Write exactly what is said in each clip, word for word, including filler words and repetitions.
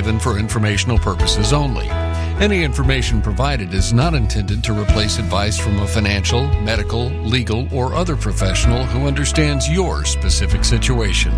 given for informational purposes only. Any information provided is not intended to replace advice from a financial, medical, legal, or other professional who understands your specific situation.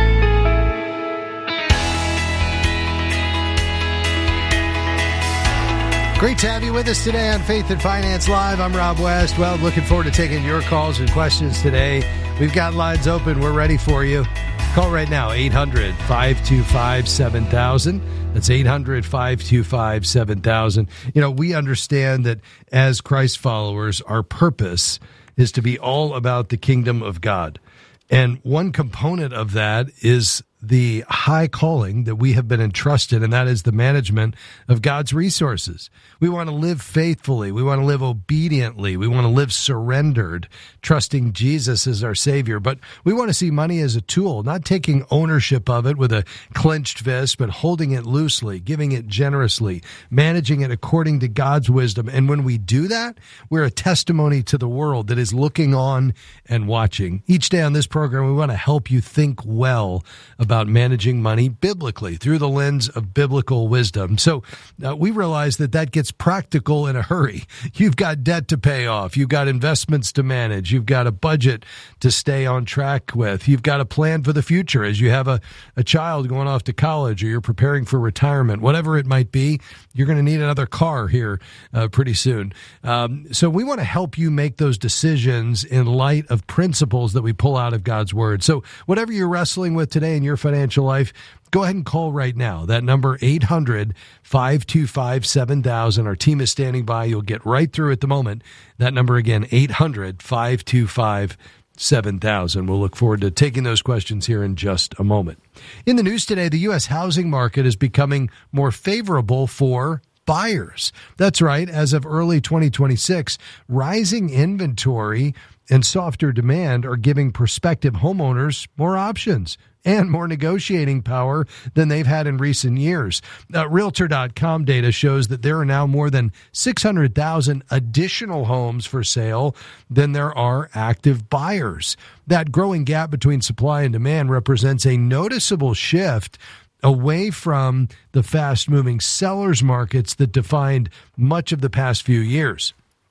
Great to have you with us today on Faith and Finance Live. I'm Rob West. Well, looking forward to taking your calls and questions today. We've got lines open. We're ready for you. Call right now, eight hundred, five two five, seven thousand. That's eight hundred, five two five, seven thousand. You know, we understand that as Christ followers, our purpose is to be all about the kingdom of God. And one component of that is the high calling that we have been entrusted, and that is the management of God's resources. We want to live faithfully. We want to live obediently. We want to live surrendered, trusting Jesus as our Savior. But we want to see money as a tool, not taking ownership of it with a clenched fist, but holding it loosely, giving it generously, managing it according to God's wisdom. And when we do that, we're a testimony to the world that is looking on and watching. Each day on this program, we want to help you think well about managing money biblically through the lens of biblical wisdom. So uh, we realize that that gets practical in a hurry. You've got debt to pay off. You've got investments to manage. You've got a budget to stay on track with. You've got a plan for the future as you have a, a child going off to college or you're preparing for retirement, whatever it might be. You're going to need another car here uh, pretty soon. Um, so we want to help you make those decisions in light of principles that we pull out of God's Word. So whatever you're wrestling with today in your financial life, go ahead and call right now. That number, eight hundred, five two five, seven thousand. Our team is standing by. You'll get right through at the moment. That number again, eight hundred, five two five, seven thousand. We'll look forward to taking those questions here in just a moment. In the news today, the U S housing market is becoming more favorable for buyers. That's right. As of early twenty twenty-six, rising inventory and softer demand are giving prospective homeowners more options and more negotiating power than they've had in recent years. Uh, Realtor dot com data shows that there are now more than six hundred thousand additional homes for sale than there are active buyers. That growing gap between supply and demand represents a noticeable shift away from the fast-moving sellers markets that defined much of the past few years.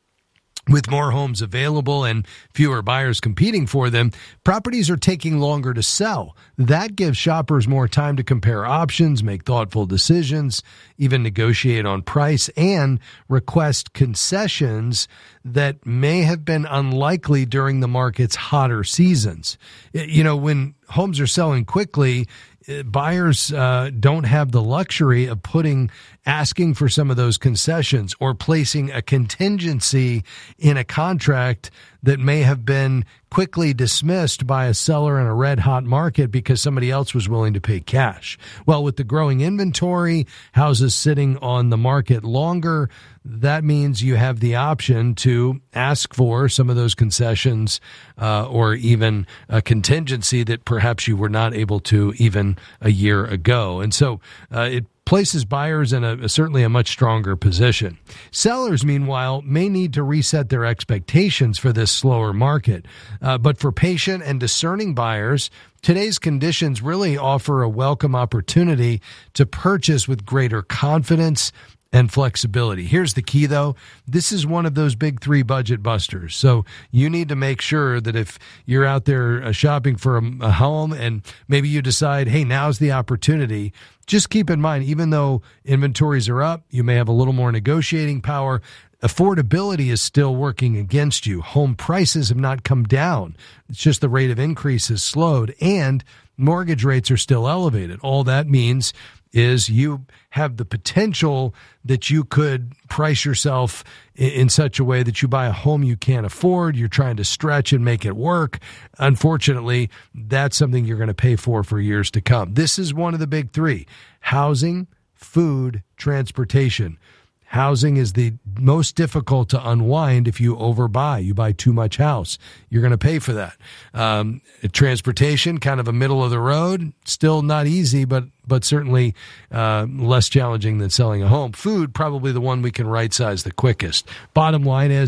With more homes available and fewer buyers competing for them, properties are taking longer to sell. That gives shoppers more time to compare options, make thoughtful decisions, even negotiate on price, and request concessions that may have been unlikely during the market's hotter seasons. You know, when homes are selling quickly, buyers uh, don't have the luxury of putting, asking for some of those concessions or placing a contingency in a contract that may have been quickly dismissed by a seller in a red-hot market because somebody else was willing to pay cash. Well, with the growing inventory, houses sitting on the market longer, that means you have the option to ask for some of those concessions uh, or even a contingency that perhaps you were not able to even a year ago. And so uh, it places buyers in a, certainly a much stronger position. Sellers, meanwhile, may need to reset their expectations for this slower market. Uh, but for patient and discerning buyers, today's conditions really offer a welcome opportunity to purchase with greater confidence and flexibility. Here's the key, though. This is one of those big three budget busters. So you need to make sure that if you're out there uh, shopping for a, a home and maybe you decide, hey, now's the opportunity, just keep in mind, even though inventories are up, you may have a little more negotiating power. Affordability is still working against you. Home prices have not come down. It's just the rate of increase has slowed, and mortgage rates are still elevated. All that means is you have the potential that you could price yourself in, in such a way that you buy a home you can't afford. You're trying to stretch and make it work. Unfortunately, that's something you're going to pay for for years to come. This is one of the big three: housing, food, transportation. Housing is the most difficult to unwind if you overbuy. You buy too much house. You're going to pay for that. Um, transportation, kind of a middle of the road, still not easy, but but certainly uh, less challenging than selling a home. Food, probably the one we can right size the quickest. Bottom line is,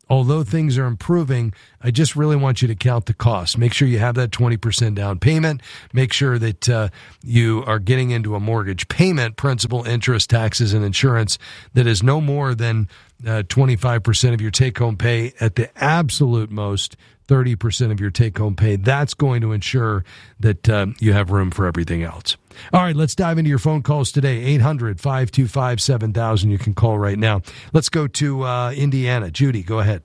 although things are improving, I just really want you to count the cost. Make sure you have that twenty percent down payment. Make sure that uh, you are getting into a mortgage payment, principal, interest, taxes, and insurance that is no more than uh, twenty-five percent of your take-home pay, at the absolute most thirty percent of your take-home pay. That's going to ensure that uh, you have room for everything else. All right, let's dive into your phone calls today. eight hundred, five two five, seven thousand. You can call right now. Let's go to uh, Indiana. Judy, go ahead.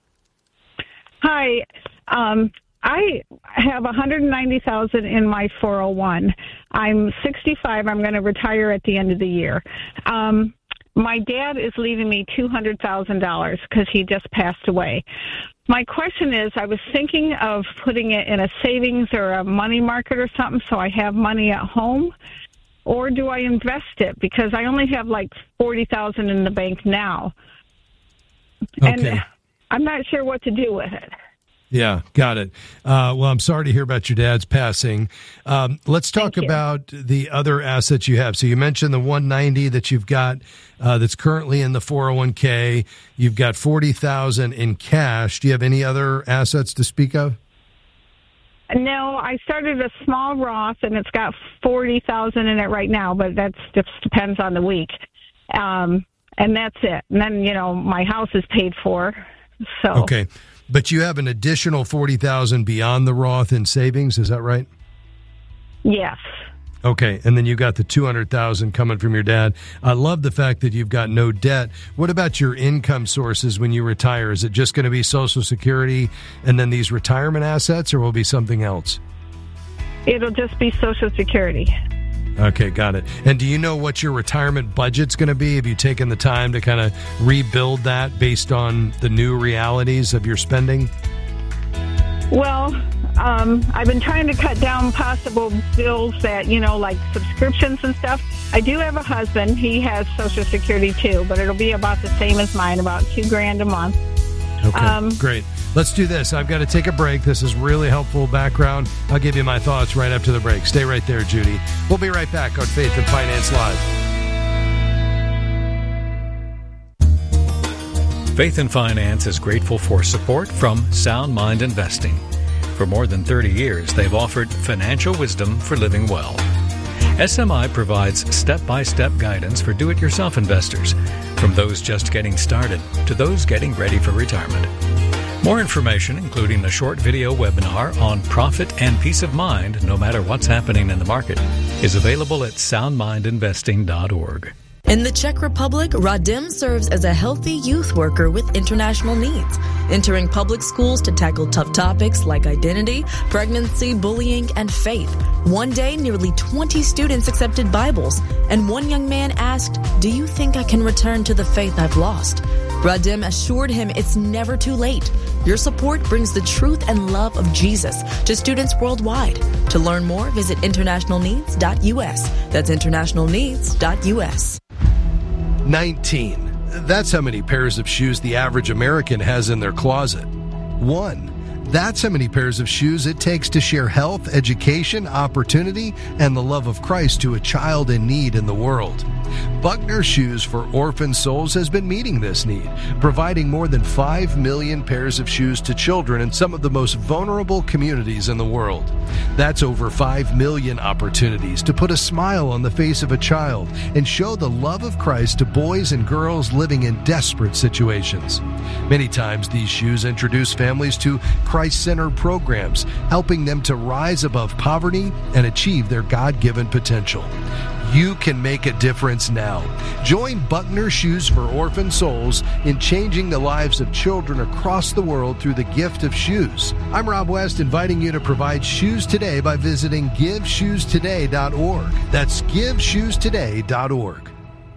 Hi. Um, I have one hundred ninety thousand dollars in my four oh one. I'm sixty-five. I'm going to retire at the end of the year. Um, my dad is leaving me two hundred thousand dollars because he just passed away. My question is, I was thinking of putting it in a savings or a money market or something so I have money at home, or do I invest it? Because I only have like forty thousand dollars in the bank now. Okay. And I'm not sure what to do with it. Yeah, got it. Uh, well, I'm sorry to hear about your dad's passing. Um, let's talk about the other assets you have. So you mentioned the one hundred ninety that you've got uh, that's currently in the four oh one k. You've got forty thousand in cash. Do you have any other assets to speak of? No, I started a small Roth, and it's got forty thousand in it right now, but that just depends on the week. Um, and that's it. And then, you know, my house is paid for. So okay. But you have an additional forty thousand beyond the Roth in savings, is that right? Yes. Okay, and then you got the two hundred thousand coming from your dad. I love the fact that you've got no debt. What about your income sources when you retire? Is it just going to be Social Security and then these retirement assets, or will it be something else? It'll just be Social Security. Okay, got it. And do you know what your retirement budget's going to be? Have you taken the time to kind of rebuild that based on the new realities of your spending? Well, um, I've been trying to cut down possible bills that, you know, like subscriptions and stuff. I do have a husband. He has Social Security too, but it'll be about the same as mine, about two grand a month. Okay, um, great. Let's do this. I've got to take a break. This is really helpful background. I'll give you my thoughts right after the break. Stay right there, Judy. We'll be right back on Faith and Finance Live. Faith and Finance is grateful for support from Sound Mind Investing. For more than thirty years, they've offered financial wisdom for living well. S M I provides step-by-step guidance for do-it-yourself investors, from those just getting started to those getting ready for retirement. More information, including a short video webinar on profit and peace of mind, no matter what's happening in the market, is available at sound mind investing dot org. In the Czech Republic, Radim serves as a healthy youth worker with international needs, entering public schools to tackle tough topics like identity, pregnancy, bullying, and faith. One day, nearly twenty students accepted Bibles, and one young man asked, "Do you think I can return to the faith I've lost?" Radim assured him it's never too late. Your support brings the truth and love of Jesus to students worldwide. To learn more, visit international needs dot U S. That's international needs dot U S. nineteen. That's how many pairs of shoes the average American has in their closet. One. That's how many pairs of shoes it takes to share health, education, opportunity, and the love of Christ to a child in need in the world. Buckner Shoes for Orphan Souls has been meeting this need, providing more than five million pairs of shoes to children in some of the most vulnerable communities in the world. That's over five million opportunities to put a smile on the face of a child and show the love of Christ to boys and girls living in desperate situations. Many times these shoes introduce families to Christ-centered programs, helping them to rise above poverty and achieve their God-given potential. You can make a difference now. Join Buckner Shoes for Orphan Souls in changing the lives of children across the world through the gift of shoes. I'm Rob West, inviting you to provide shoes today by visiting give shoes today dot org. That's give shoes today dot org.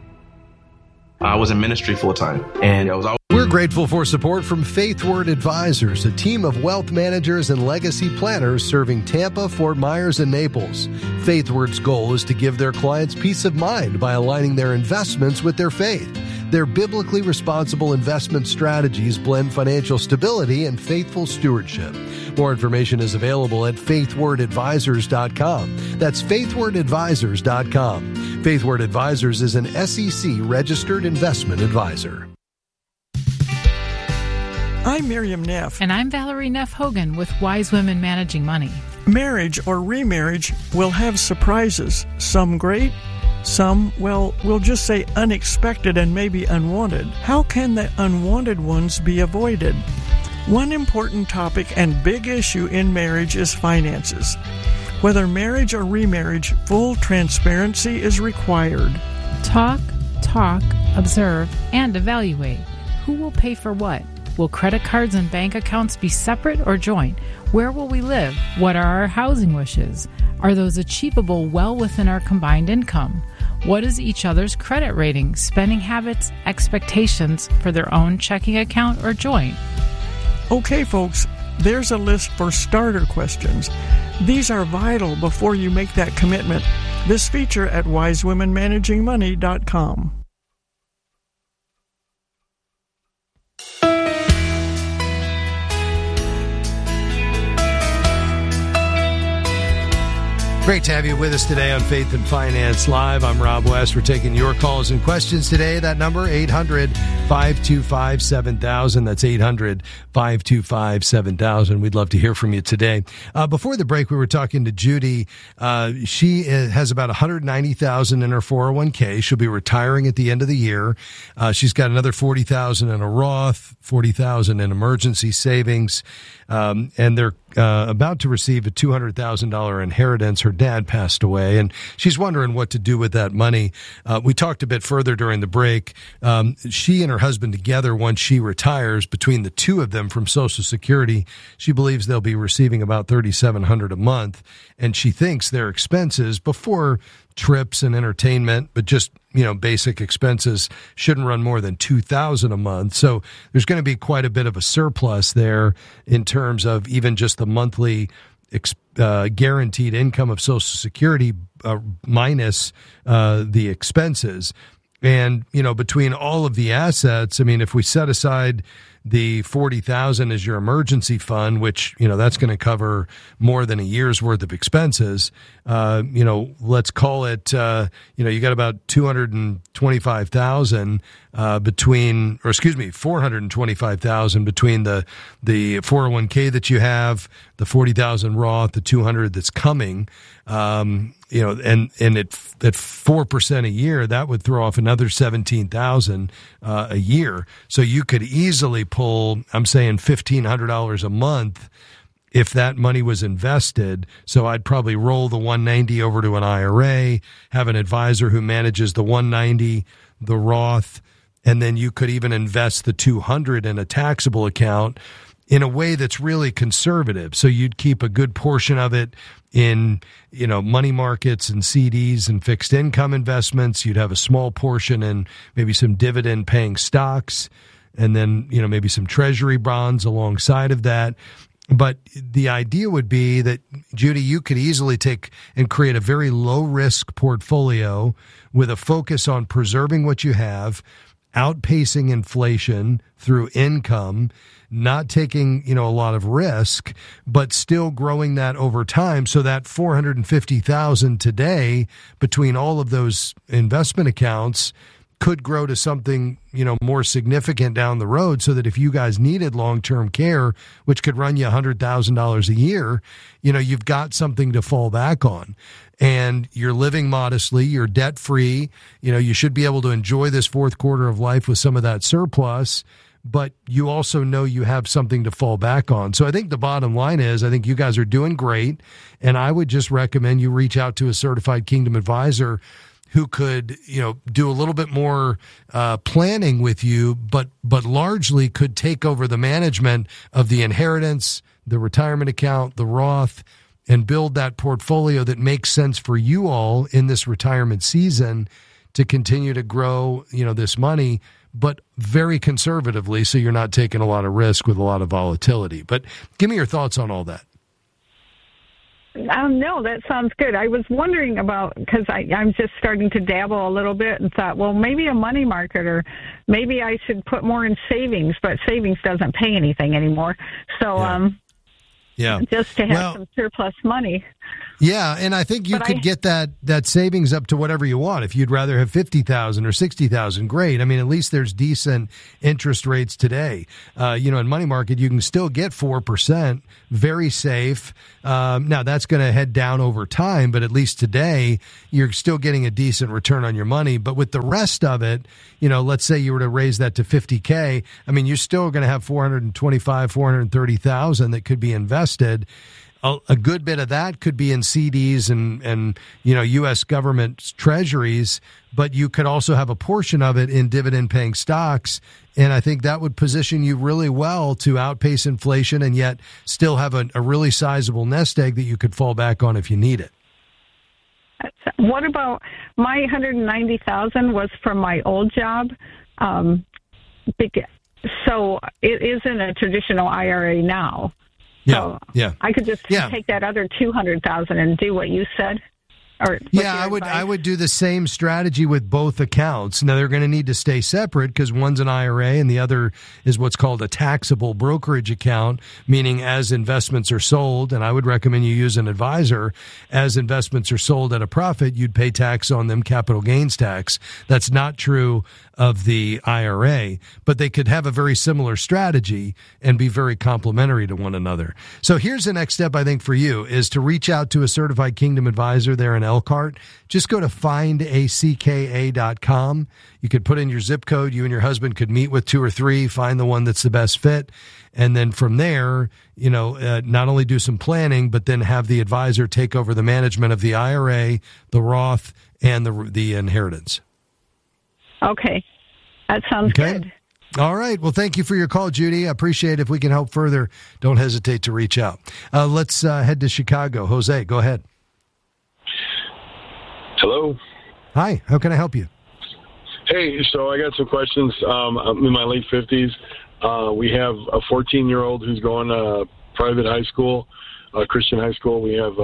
I was in ministry full-time, and I was always... We're grateful for support from Faithward Advisors, a team of wealth managers and legacy planners serving Tampa, Fort Myers, and Naples. Faithward's goal is to give their clients peace of mind by aligning their investments with their faith. Their biblically responsible investment strategies blend financial stability and faithful stewardship. More information is available at faithward advisors dot com. That's faithward advisors dot com. Faithward Advisors is an S E C registered investment advisor. I'm Miriam Neff. And I'm Valerie Neff Hogan with Wise Women Managing Money. Marriage or remarriage will have surprises, some great, some, well, we'll just say unexpected and maybe unwanted. How can the unwanted ones be avoided? One important topic and big issue in marriage is finances. Whether marriage or remarriage, full transparency is required. Talk, talk, observe, and evaluate. Who will pay for what? Will credit cards and bank accounts be separate or joint? Where will we live? What are our housing wishes? Are those achievable well within our combined income? What is each other's credit rating, spending habits, expectations for their own checking account or joint? Okay, folks, there's a list for starter questions. These are vital before you make that commitment. This feature at wise women managing money dot com. Great to have you with us today on Faith and Finance Live. I'm Rob West. We're taking your calls and questions today. That number, eight hundred, five two five, seven thousand. That's eight hundred, five two five, seven thousand. We'd love to hear from you today. Uh, before the break, we were talking to Judy. Uh, she has about one hundred ninety thousand dollars in her four oh one k. She'll be retiring at the end of the year. Uh, she's got another forty thousand dollars in a Roth, forty thousand dollars in emergency savings. Um, and they're uh, about to receive a two hundred thousand dollars inheritance. Her dad passed away, and she's wondering what to do with that money. Uh, we talked a bit further during the break. Um, she and her husband together, once she retires, between the two of them from Social Security, she believes they'll be receiving about thirty-seven hundred dollars a month, and she thinks their expenses before trips and entertainment, but just, you know, basic expenses shouldn't run more than two thousand dollars a month. So there's going to be quite a bit of a surplus there in terms of even just the monthly uh, guaranteed income of Social Security uh, minus uh, the expenses. And, you know, between all of the assets, I mean, if we set aside the forty thousand dollars as your emergency fund, which, you know, that's going to cover more than a year's worth of expenses. Uh, you know, let's call it, uh, you know, you got about two hundred twenty-five thousand dollars uh, between, or excuse me, four hundred twenty-five thousand dollars between the, the four oh one k that you have, the forty thousand Roth, the two hundred that's coming. Um, you know, and, and at, at four percent a year, that would throw off another seventeen thousand uh, a year. So you could easily pull, I'm saying fifteen hundred dollars a month if that money was invested. So I'd probably roll the one ninety over to an I R A, have an advisor who manages the one ninety, the Roth, and then you could even invest the two hundred in a taxable account in a way that's really conservative. So you'd keep a good portion of it in, you know, money markets and C Ds and fixed income investments. You'd have a small portion in maybe some dividend paying stocks, and then, you know, maybe some treasury bonds alongside of that. But the idea would be that, Judy, you could easily take and create a very low risk portfolio with a focus on preserving what you have, outpacing inflation through income, not taking, you know, a lot of risk, but still growing that over time. So that four hundred fifty thousand today between all of those investment accounts could grow to something, you know, more significant down the road, so that if you guys needed long-term care, which could run you one hundred thousand dollars a year, you know, you've got something to fall back on. And you're living modestly, you're debt-free, you know, you should be able to enjoy this fourth quarter of life with some of that surplus, but you also know you have something to fall back on. So I think the bottom line is, I think you guys are doing great, and I would just recommend you reach out to a certified Kingdom advisor who could, you know, do a little bit more uh, planning with you, but but largely could take over the management of the inheritance, the retirement account, the Roth, and build that portfolio that makes sense for you all in this retirement season to continue to grow, you know, this money, but very conservatively, so you're not taking a lot of risk with a lot of volatility. But give me your thoughts on all that. Um, no, that sounds good. I was wondering about, because I'm just starting to dabble a little bit and thought, well, maybe a money market, or maybe I should put more in savings, but savings doesn't pay anything anymore. So, yeah. um, Yeah. just to have well, some surplus money. Yeah, and I think you But could I, get that, that savings up to whatever you want. If you'd rather have fifty thousand dollars or sixty thousand dollars, great. I mean, at least there's decent interest rates today. Uh, you know, in money market, you can still get four percent, very safe. Um, now, that's going to head down over time, but at least today, you're still getting a decent return on your money. But with the rest of it, you know, let's say you were to raise that to fifty K, I mean, you're still going to have four hundred twenty-five, four hundred thirty thousand that could be invested. A good bit of that could be in C Ds and, and, you know, U S government treasuries, but you could also have a portion of it in dividend-paying stocks, and I think that would position you really well to outpace inflation and yet still have a, a really sizable nest egg that you could fall back on if you need it. What about my one hundred ninety thousand dollars was from my old job, um, so it isn't a traditional I R A now. Yeah, so yeah. I could just yeah. take that other two hundred thousand and do what you said. Or yeah, I would. Advice? I would do the same strategy with both accounts. Now they're going to need to stay separate because one's an I R A and the other is what's called a taxable brokerage account, meaning as investments are sold, and I would recommend you use an advisor. As investments are sold at a profit, you'd pay tax on them, capital gains tax. That's not true of the I R A, but they could have a very similar strategy and be very complementary to one another. So here's the next step, I think, for you is to reach out to a certified Kingdom advisor there in Elkhart. Just go to find a c k a dot com. You could put in your zip code. You and your husband could meet with two or three, find the one that's the best fit. And then from there, you know, uh, not only do some planning, but then have the advisor take over the management of the I R A, the Roth, and the the inheritance. Okay. That sounds okay. good. All right. Well, thank you for your call, Judy. I appreciate it. If we can help further, don't hesitate to reach out. Uh, let's uh, head to Chicago. Jose, go ahead. Hello. Hi. How can I help you? Hey, so I got some questions. Um, I'm in my late fifties. Uh, we have a fourteen-year-old who's going to private high school, uh, Christian high school. We have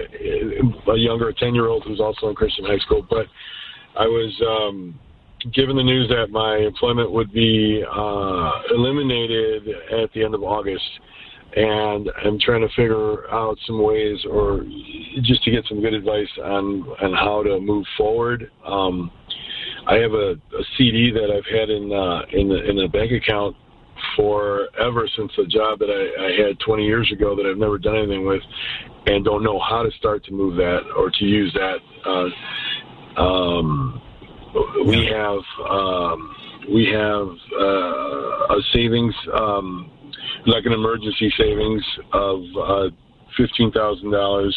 uh, a younger ten-year-old who's also in Christian high school. But I was um, given the news that my employment would be uh, eliminated at the end of August, and I'm trying to figure out some ways, or just to get some good advice on on how to move forward. Um, I have a, a C D that I've had in uh, in the, in a bank account forever since a job that I, I had twenty years ago that I've never done anything with, and don't know how to start to move that or to use that. Uh, um, we have um, we have uh, a savings, um, like an emergency savings of uh, fifteen thousand dollars,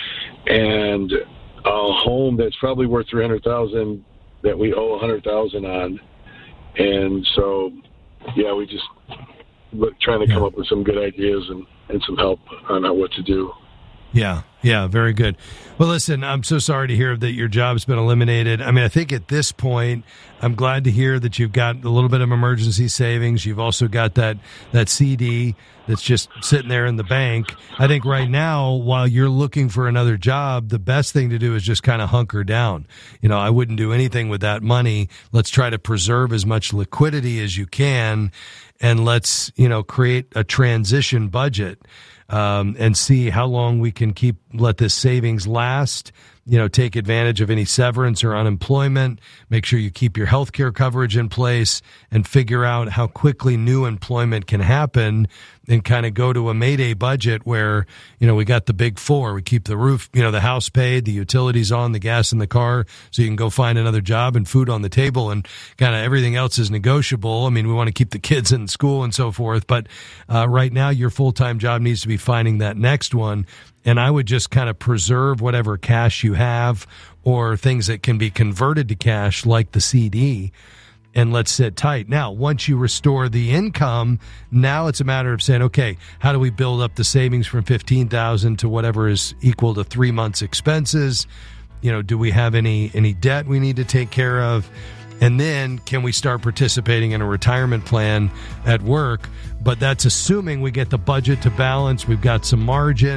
and a home that's probably worth three hundred thousand dollars that we owe one hundred thousand dollars on. And so, yeah, we just look, trying to come yeah. up with some good ideas and, and some help on what to do. Yeah, yeah, very good. Well, listen, I'm so sorry to hear that your job's been eliminated. I mean, I think at this point, I'm glad to hear that you've got a little bit of emergency savings. You've also got that, that C D that's just sitting there in the bank. I think right now, while you're looking for another job, the best thing to do is just kind of hunker down. You know, I wouldn't do anything with that money. Let's try to preserve as much liquidity as you can, and let's, you know, create a transition budget. Um, and see how long we can keep, let this savings last, you know, take advantage of any severance or unemployment, make sure you keep your health care coverage in place, and figure out how quickly new employment can happen, and kind of go to a Mayday budget where, you know, we got the big four. We keep the roof, you know, the house paid, the utilities on, the gas in the car, so you can go find another job and food on the table, and kind of everything else is negotiable. I mean, we want to keep the kids in school and so forth, but uh, right now your full-time job needs to be finding that next one. And I would just kind of preserve whatever cash you have or things that can be converted to cash like the C D, and let's sit tight. Now, once you restore the income, now it's a matter of saying, okay, how do we build up the savings from fifteen thousand dollars to whatever is equal to three months expenses? You know, do we have any, any debt we need to take care of? And then can we start participating in a retirement plan at work? But that's assuming we get the budget to balance. We've got some margin.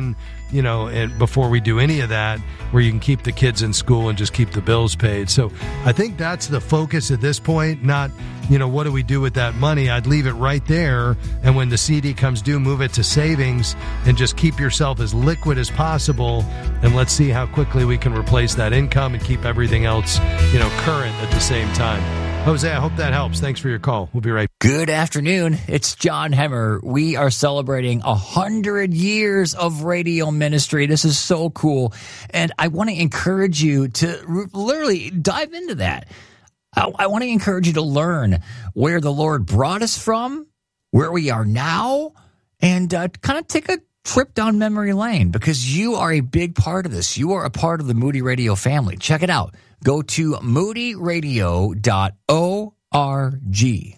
you know, and before we do any of that, where you can keep the kids in school and just keep the bills paid. So I think that's the focus at this point, not, you know, what do we do with that money? I'd leave it right there, and when the C D comes due, move it to savings and just keep yourself as liquid as possible, and let's see how quickly we can replace that income and keep everything else, you know, current at the same time. Jose, I hope that helps. Thanks for your call. We'll be right back. Good afternoon. It's John Hemmer. We are celebrating a hundred years of radio ministry. This is so cool. And I want to encourage you to literally dive into that. I, I want to encourage you to learn where the Lord brought us from, where we are now, and uh, kind of take a trip down memory lane, because you are a big part of this. You are a part of the Moody Radio family. Check it out. Go to moody radio dot org.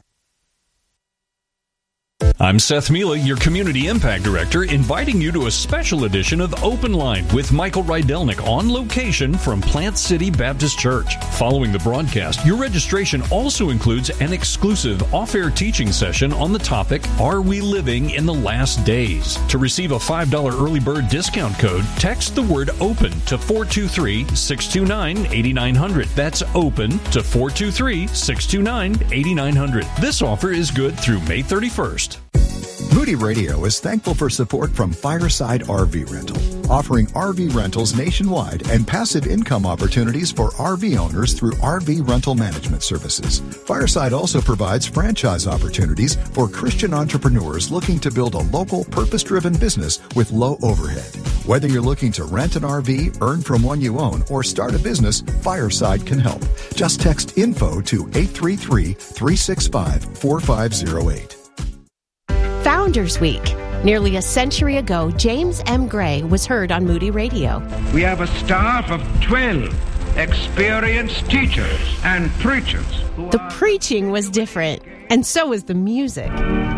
I'm Seth Mila, your Community Impact Director, inviting you to a special edition of Open Line with Michael Rydelnik on location from Plant City Baptist Church. Following the broadcast, your registration also includes an exclusive off-air teaching session on the topic, Are We Living in the Last Days? To receive a five dollars early bird discount code, text the word OPEN to four two three, six two nine, eight nine zero zero. That's OPEN to four two three, six two nine, eight nine zero zero. This offer is good through May thirty-first. Moody Radio is thankful for support from Fireside R V Rental, offering R V rentals nationwide and passive income opportunities for R V owners through R V rental management services. Fireside also provides franchise opportunities for Christian entrepreneurs looking to build a local, purpose-driven business with low overhead. Whether you're looking to rent an R V, earn from one you own, or start a business, Fireside can help. Just text info to eight three three, three six five, four five zero eight. Founders Week. Nearly a century ago, James M. Gray was heard on Moody Radio. We have a staff of twelve experienced teachers and preachers. The preaching was different, and so was the music.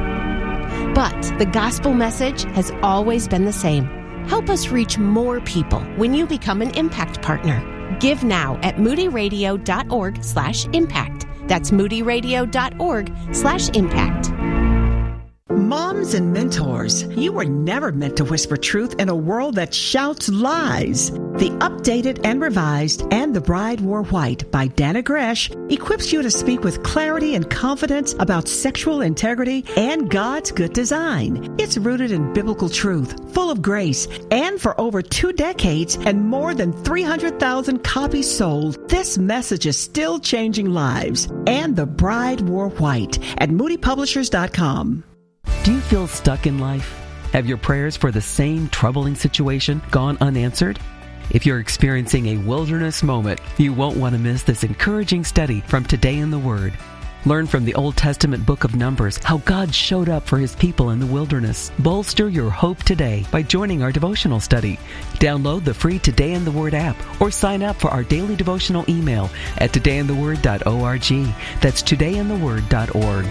But the gospel message has always been the same. Help us reach more people when you become an impact partner. Give now at moody radio dot org slash impact. That's moody radio dot org slash impact. Moms and mentors, you were never meant to whisper truth in a world that shouts lies. The updated and revised And the Bride Wore White by Dana Gresh equips you to speak with clarity and confidence about sexual integrity and God's good design. It's rooted in biblical truth, full of grace, and for over two decades and more than three hundred thousand copies sold, this message is still changing lives. And the Bride Wore White at moody publishers dot com. Do you feel stuck in life? Have your prayers for the same troubling situation gone unanswered? If you're experiencing a wilderness moment, you won't want to miss this encouraging study from Today in the Word. Learn from the Old Testament book of Numbers how God showed up for His people in the wilderness. Bolster your hope today by joining our devotional study. Download the free Today in the Word app or sign up for our daily devotional email at today in the word dot org. That's today in the word dot org.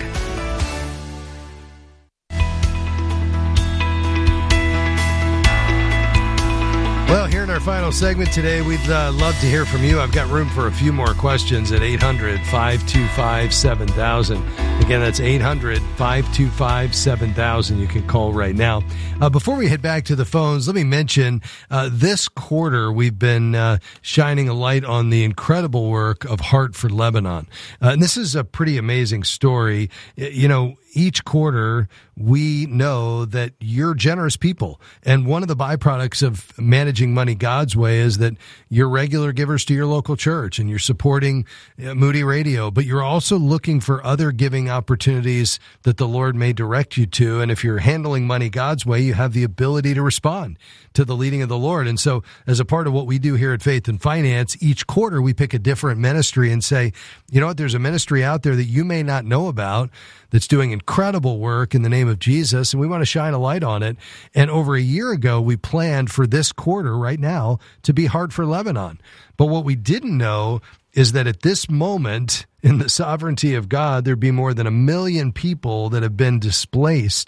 Well, here in our final segment today, we'd uh, love to hear from you. I've got room for a few more questions at eight hundred, five two five, seven thousand. Again, that's eight hundred, five two five, seven thousand. You can call right now. Uh, before we head back to the phones, let me mention uh, this quarter we've been uh, shining a light on the incredible work of Heart for Lebanon. Uh, and this is a pretty amazing story. You know, each quarter, we know that you're generous people. And one of the byproducts of managing money God's way is that you're regular givers to your local church and you're supporting Moody Radio, but you're also looking for other giving opportunities that the Lord may direct you to. And if you're handling money God's way, you have the ability to respond to the leading of the Lord. And so as a part of what we do here at Faith and Finance, each quarter we pick a different ministry and say, you know what, there's a ministry out there that you may not know about that's doing incredible work in the name of Jesus, and we want to shine a light on it. And over a year ago, we planned for this quarter right now to be Heart for Lebanon. But what we didn't know is that at this moment, in the sovereignty of God, there'd be more than a million people that have been displaced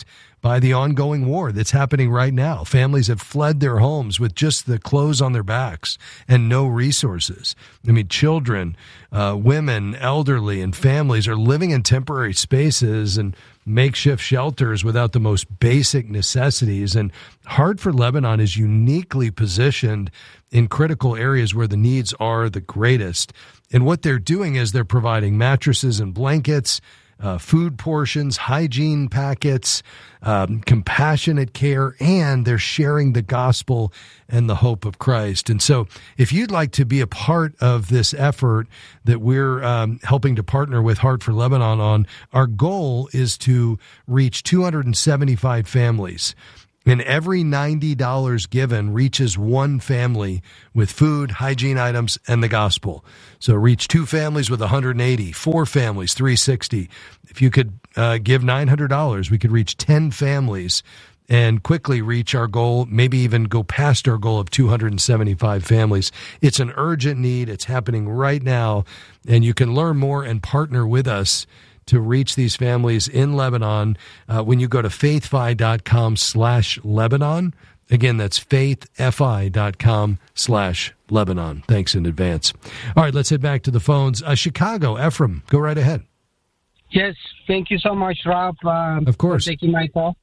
by the ongoing war that's happening right now. Families have fled their homes with just the clothes on their backs and no resources. I mean, children, uh, women, elderly, and families are living in temporary spaces and makeshift shelters without the most basic necessities. And Heart for Lebanon is uniquely positioned in critical areas where the needs are the greatest. And what they're doing is they're providing mattresses and blankets, uh, food portions, hygiene packets, um, compassionate care, and they're sharing the gospel and the hope of Christ. And so if you'd like to be a part of this effort that we're um, helping to partner with Heart for Lebanon on, our goal is to reach two hundred seventy-five families. And every ninety dollars given reaches one family with food, hygiene items, and the gospel. So reach two families with one hundred eighty, four families, three hundred sixty. If you could uh, give nine hundred dollars, we could reach ten families and quickly reach our goal, maybe even go past our goal of two hundred seventy-five families. It's an urgent need. It's happening right now. And you can learn more and partner with us to reach these families in Lebanon uh, when you go to faithfi.com slash Lebanon. Again, that's faithfi.com slash Lebanon. Thanks in advance. All right, let's head back to the phones. Uh, Chicago, Ephraim, go right ahead. Yes, thank you so much, Rob, uh, of course. for taking my call.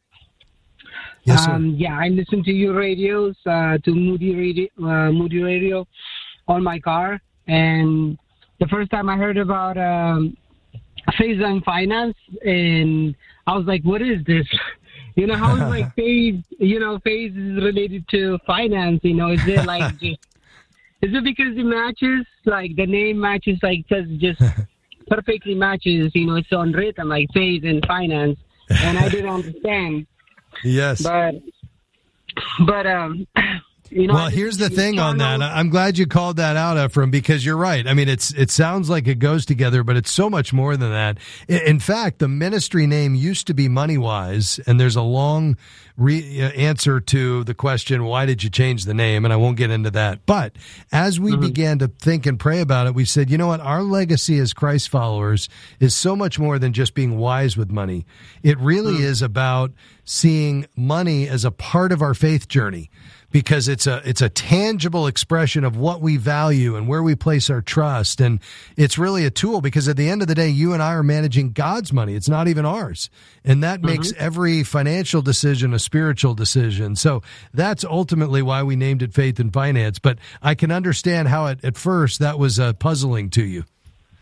Yes, sir. Um, yeah, I listen to your radios, uh, to Moody Radio, uh, Moody Radio on my car. And the first time I heard about um, Phase and Finance, and I was like, what is this? You know, how is like Phase, you know, Phase is related to finance, you know, is it like just, is it because it matches, like the name matches, like, because just perfectly matches, you know, it's on written, like Phase and Finance, and I didn't understand. Yes. But, but, um, you know, well, here's the thing on that. I'm glad you called that out, Ephraim, because you're right. I mean, it's it sounds like it goes together, but it's so much more than that. In fact, the ministry name used to be MoneyWise, and there's a long re- answer to the question, why did you change the name? And I won't get into that. But as we mm-hmm. began to think and pray about it, we said, you know what? Our legacy as Christ followers is so much more than just being wise with money. It really mm-hmm. is about seeing money as a part of our faith journey, because it's a it's a tangible expression of what we value and where we place our trust. And it's really a tool, because at the end of the day, you and I are managing God's money. It's not even ours. And that mm-hmm. makes every financial decision a spiritual decision. So that's ultimately why we named it Faith and Finance. But I can understand how it, at first that was uh, puzzling to you.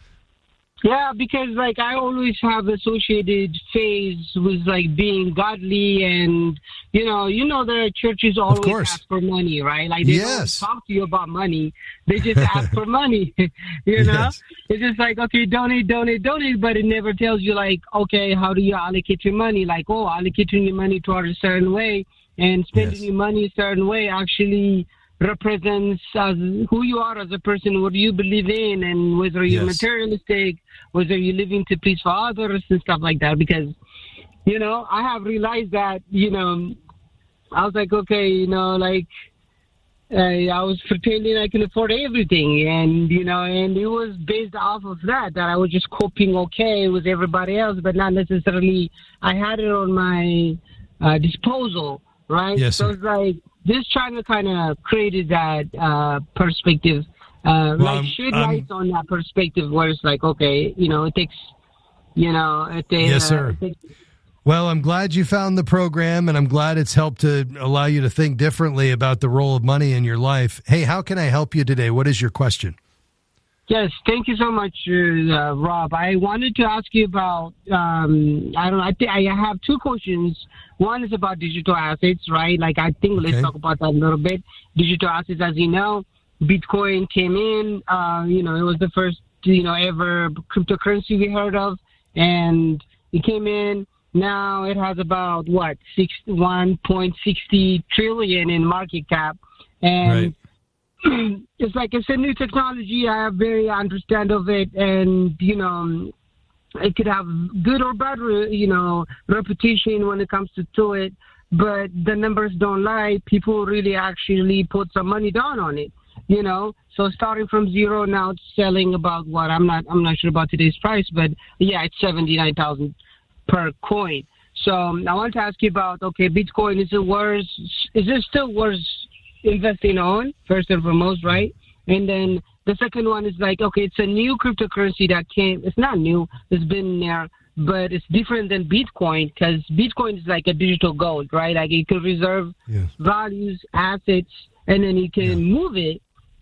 Yeah, because like I always have associated faith with like being godly, and you know, you know the churches always ask for money, right? Like they yes. don't talk to you about money; they just ask for money. You know, yes. It's just like, okay, donate, donate, donate, but it never tells you like, okay, how do you allocate your money? Like, oh, allocating your money toward a certain way and spending yes. your money a certain way actually represents as who you are as a person, what do you believe in, and whether you're yes. materialistic, whether you're living to please for others and stuff like that. Because, you know, I have realized that, you know, I was like, okay, you know, like, uh, I was pretending I can afford everything, and, you know, and it was based off of that, that I was just coping okay with everybody else, but not necessarily I had it on my uh, disposal, right? Yes, so it's like, just trying to kind of create that uh, perspective, uh, well, like shed light um, on that perspective where it's like, okay, you know, it takes, you know, it takes. Yes, sir. Uh, it takes, well, I'm glad you found the program, and I'm glad it's helped to allow you to think differently about the role of money in your life. Hey, how can I help you today? What is your question? Yes, thank you so much, uh, Rob. I wanted to ask you about, um, I don't know, I, th- I have two questions. One is about digital assets, right? Like, I think okay. let's talk about that a little bit. Digital assets, as you know, Bitcoin came in, uh, you know, it was the first, you know, ever cryptocurrency we heard of, and it came in. Now it has about, what, one point six zero trillion in market cap. And right. It's like it's a new technology. I have very understand of it, and you know, it could have good or bad, you know, reputation when it comes to, to it. But the numbers don't lie. People really actually put some money down on it, you know. So starting from zero, now it's selling about what I'm not I'm not sure about today's price, but yeah, it's seventy nine thousand per coin. So um, I want to ask you about, okay, Bitcoin, is it worth, is it still worth investing on, first and foremost, right? And then the second one is like, okay, it's a new cryptocurrency that came, it's not new, it's been there, but it's different than Bitcoin because Bitcoin is like a digital gold, right? Like you can reserve yes. values, assets, and then you can yeah. move it,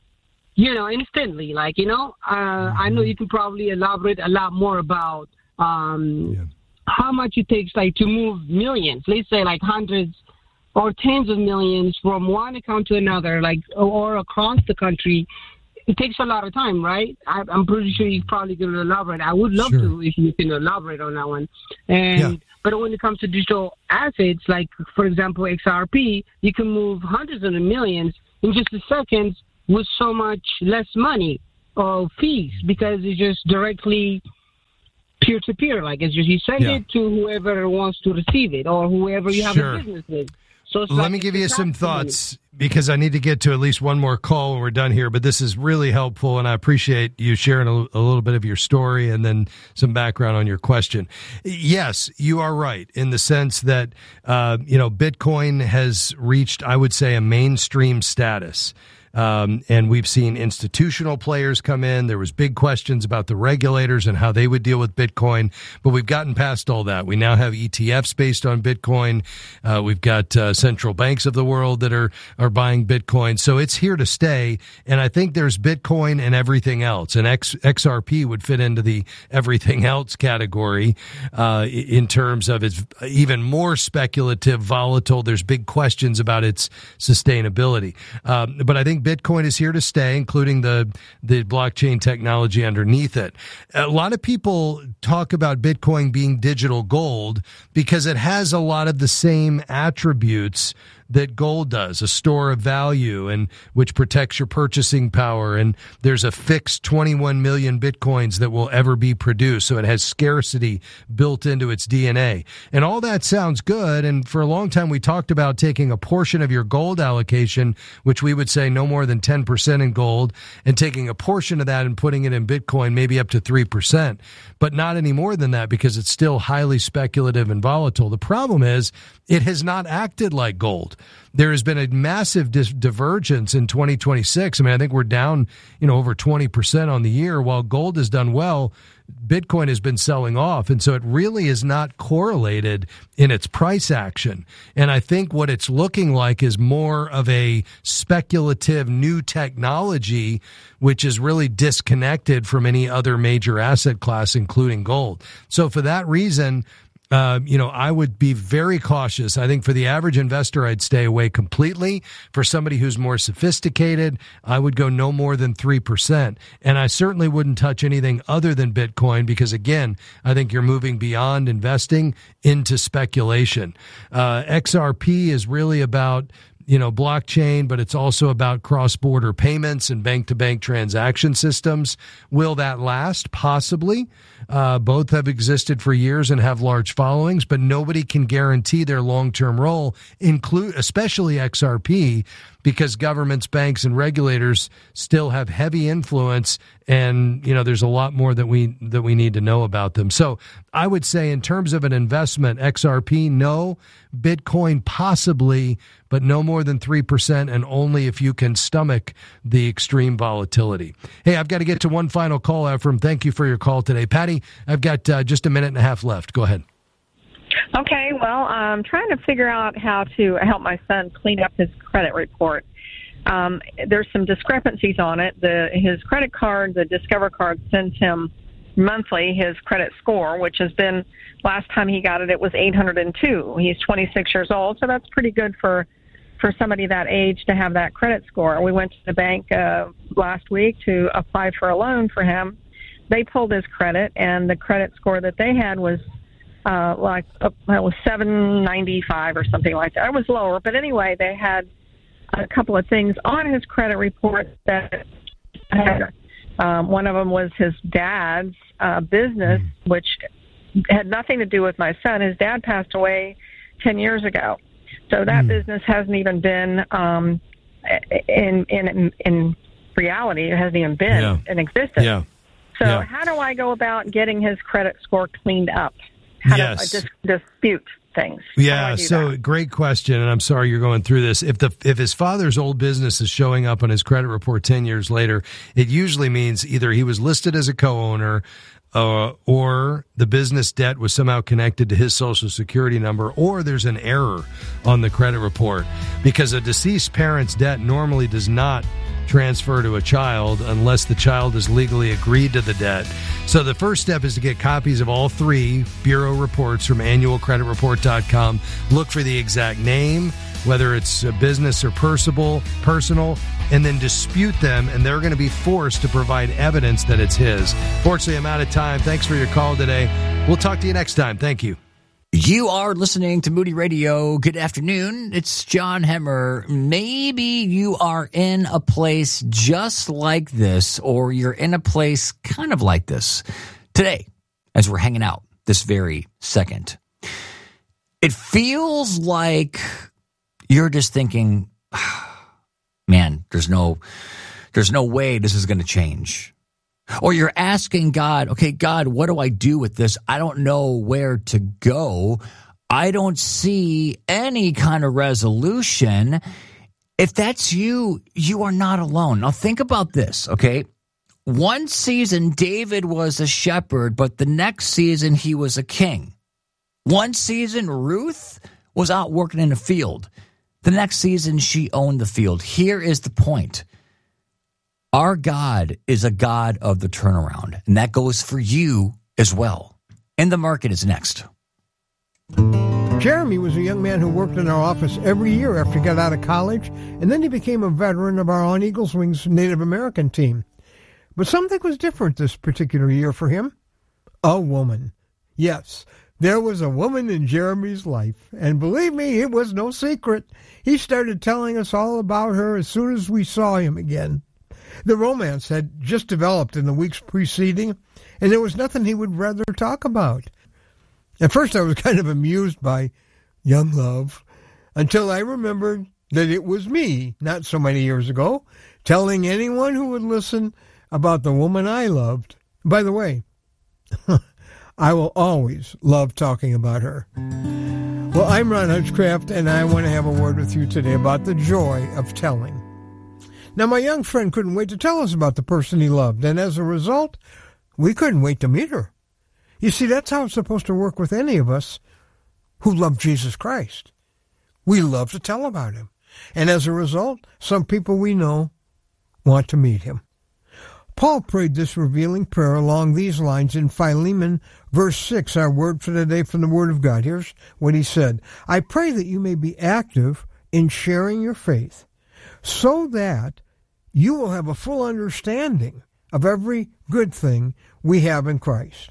you know, instantly. Like, you know, uh, mm-hmm. I know you can probably elaborate a lot more about um, yeah. how much it takes, like, to move millions, let's say like hundreds or tens of millions from one account to another, like, or across the country. It takes a lot of time, right? I, I'm pretty sure you're probably going to elaborate. I would love sure. to if you can elaborate on that one. And yeah. But when it comes to digital assets, like, for example, X R P, you can move hundreds of millions in just a second with so much less money or fees because it's just directly peer-to-peer. Like, it's just you send yeah. it to whoever wants to receive it or whoever you have sure. a business with. So it's Let like me give you some thoughts because I need to get to at least one more call when we're done here, but this is really helpful, and I appreciate you sharing a, a little bit of your story and then some background on your question. Yes, you are right in the sense that, uh, you know, Bitcoin has reached, I would say, a mainstream status. Um, and we've seen institutional players come in. There was big questions about the regulators and how they would deal with Bitcoin, but we've gotten past all that. We now have E T Fs based on Bitcoin. Uh, we've got uh, central banks of the world that are are buying Bitcoin, so it's here to stay. And I think there's Bitcoin and everything else, and X, XRP would fit into the everything else category uh, in terms of it's even more speculative, volatile. There's big questions about its sustainability, um, but I think Bitcoin is here to stay, including the, the blockchain technology underneath it. A lot of people talk about Bitcoin being digital gold because it has a lot of the same attributes that gold does, a store of value, and which protects your purchasing power. And there's a fixed twenty-one million Bitcoins that will ever be produced. So it has scarcity built into its D N A. And all that sounds good. And for a long time, we talked about taking a portion of your gold allocation, which we would say no more than ten percent in gold, and taking a portion of that and putting it in Bitcoin, maybe up to three percent, but not any more than that because it's still highly speculative and volatile. The problem is it has not acted like gold. There has been a massive dis- divergence in twenty twenty-six. I mean, I think we're down, you know, over twenty percent on the year. While gold has done well, Bitcoin has been selling off. And so it really is not correlated in its price action. And I think what it's looking like is more of a speculative new technology, which is really disconnected from any other major asset class, including gold. So for that reason, Uh, you know, I would be very cautious. I think for the average investor, I'd stay away completely. For somebody who's more sophisticated, I would go no more than three percent. And I certainly wouldn't touch anything other than Bitcoin because, again, I think you're moving beyond investing into speculation. Uh, X R P is really about, you know, blockchain, but it's also about cross-border payments and bank-to-bank transaction systems. Will that last? Possibly. Uh, both have existed for years and have large followings, but nobody can guarantee their long-term role, include, especially X R P, because governments, banks, and regulators still have heavy influence, and you know there's a lot more that we that we need to know about them. So I would say, in terms of an investment, X R P, no. Bitcoin, possibly, but no more than three percent, and only if you can stomach the extreme volatility. Hey, I've got to get to one final call, Ephraim. Thank you for your call today. Patty, I've got uh, just a minute and a half left. Go ahead. Okay, well, I'm trying to figure out how to help my son clean up his credit report. Um, there's some discrepancies on it. The his credit card, the Discover card, sends him monthly his credit score, which has been, last time he got it, it was eight hundred two. He's twenty-six years old, so that's pretty good for for somebody that age to have that credit score. We went to the bank uh, last week to apply for a loan for him. They pulled his credit, and the credit score that they had was uh, like uh, it was seven ninety-five or something like that. It was lower, but anyway, they had a couple of things on his credit report that had, um, one of them was his dad's uh, business, which had nothing to do with my son. His dad passed away ten years ago. So that mm. business hasn't even been um, in in in reality. It hasn't even been yeah. in existence. Yeah. So yeah. how do I go about getting his credit score cleaned up? How yes. do I dis- dispute? things? How do Yeah, I do so that? great question, and I'm sorry you're going through this. If the if his father's old business is showing up on his credit report ten years later, it usually means either he was listed as a co-owner, uh, or the business debt was somehow connected to his Social Security number, or there's an error on the credit report, because a deceased parent's debt normally does not transfer to a child unless the child has legally agreed to the debt. So the first step is to get copies of all three bureau reports from annual credit report dot com. Look for the exact name, whether it's a business or personal, personal, and then dispute them, and they're going to be forced to provide evidence that it's his. Fortunately, I'm out of time. Thanks for your call today. We'll talk to you next time. Thank you. You are listening to Moody Radio. Good afternoon. It's John Hemmer. Maybe you are in a place just like this, or you're in a place kind of like this today as we're hanging out this very second. It feels like you're just thinking, man, there's no, there's no way this is going to change. Or you're asking God, okay, God, what do I do with this? I don't know where to go. I don't see any kind of resolution. If that's you, you are not alone. Now think about this, okay? One season, David was a shepherd, but the next season, he was a king. One season, Ruth was out working in the field. The next season, she owned the field. Here is the point. Our God is a God of the turnaround, and that goes for you as well. And the market is next. Jeremy was a young man who worked in our office every year after he got out of college, and then he became a veteran of our On Eagles Wings Native American team. But something was different this particular year for him. A woman. Yes, there was a woman in Jeremy's life, and believe me, it was no secret. He started telling us all about her as soon as we saw him again. The romance had just developed in the weeks preceding, and there was nothing he would rather talk about. At first I was kind of amused by young love, until I remembered that it was me, not so many years ago, telling anyone who would listen about the woman I loved. By the way, I will always love talking about her. Well, I'm Ron Hutchcraft, and I want to have a word with you today about the joy of telling. Now, my young friend couldn't wait to tell us about the person he loved, and as a result, we couldn't wait to meet her. You see, that's how it's supposed to work with any of us who love Jesus Christ. We love to tell about him, and as a result, some people we know want to meet him. Paul prayed this revealing prayer along these lines in Philemon, verse six, our word for today from the Word of God. Here's what he said. I pray that you may be active in sharing your faith, so that you will have a full understanding of every good thing we have in Christ.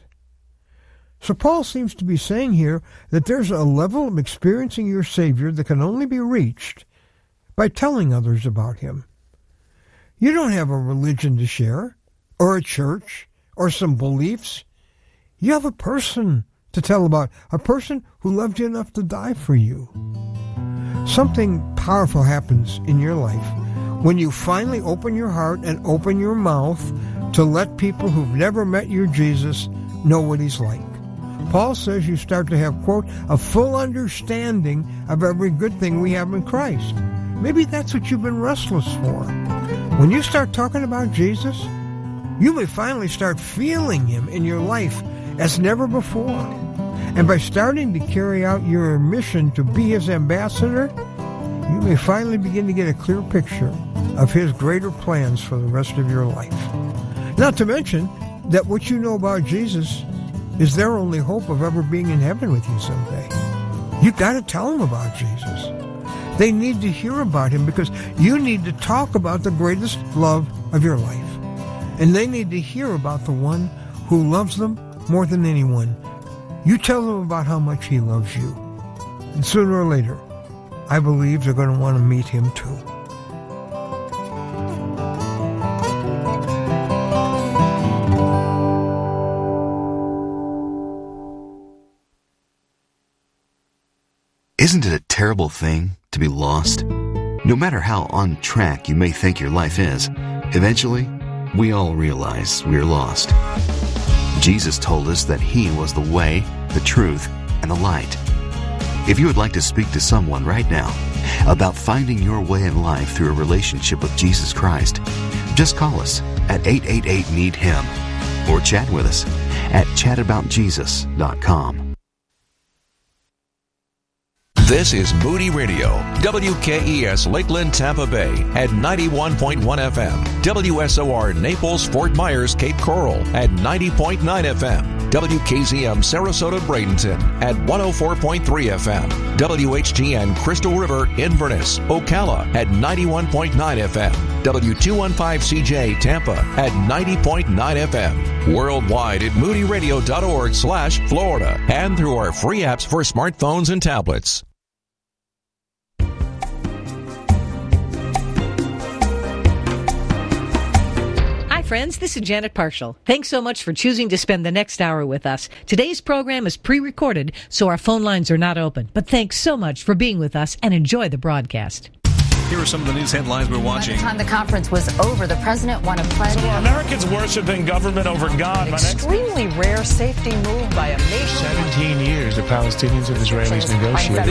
So Paul seems to be saying here that there's a level of experiencing your Savior that can only be reached by telling others about him. You don't have a religion to share, or a church, or some beliefs. You have a person to tell about, a person who loved you enough to die for you. Something powerful happens in your life when you finally open your heart and open your mouth to let people who've never met your Jesus know what he's like. Paul says you start to have, quote, a full understanding of every good thing we have in Christ. Maybe that's what you've been restless for. When you start talking about Jesus, you may finally start feeling him in your life as never before. And by starting to carry out your mission to be his ambassador, you may finally begin to get a clear picture of his greater plans for the rest of your life. Not to mention that what you know about Jesus is their only hope of ever being in heaven with you someday. You've got to tell them about Jesus. They need to hear about him because you need to talk about the greatest love of your life. And they need to hear about the one who loves them more than anyone. You tell them about how much he loves you. And sooner or later, I believe they're going to want to meet him too. Isn't it a terrible thing to be lost? No matter how on track you may think your life is, eventually, we all realize we're lost. Jesus told us that he was the way, the truth, and the light. If you would like to speak to someone right now about finding your way in life through a relationship with Jesus Christ, just call us at eight eight eight, need him or chat with us at chat about jesus dot com. This is Moody Radio, W K E S Lakeland, Tampa Bay at ninety-one point one F M, W S O R Naples, Fort Myers, Cape Coral at ninety point nine F M, W K Z M Sarasota, Bradenton at one oh four point three F M, W H G N Crystal River, Inverness, Ocala at ninety-one point nine F M, W two fifteen C J Tampa at ninety point nine F M, worldwide at moody radio dot org slash Florida, and through our free apps for smartphones and tablets. Friends, this is Janet Parshall. Thanks so much for choosing to spend the next hour with us. Today's program is pre-recorded, so our phone lines are not open. But thanks so much for being with us and enjoy the broadcast. Here are some of the news headlines we're watching. By the time the conference was over, the president won a pledge. So Americans worshiping government over God. An extremely rare safety move by a nation. Seventeen years the Palestinians and Israelis negotiated.